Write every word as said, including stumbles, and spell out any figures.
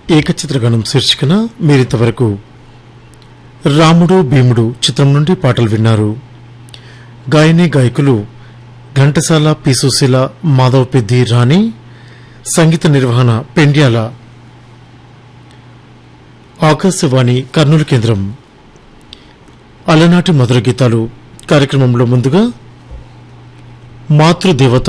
ఏకచిత్రగణం శీర్షికన మీరింతవరకు రాముడు భీముడు చిత్రం నుండి పాటలు విన్నారు. గాయని గాయకులు ఘంటసాల, పి సుశీల, మాధవ్ పెద్ది, రాణి. సంగీత నిర్వహణ పెండ్యాల. ఆకాశవాణి కర్నూలు కేంద్రం. అలనాటి మధుర గీతాలు కార్యక్రమంలో ముందుగా మాతృదేవత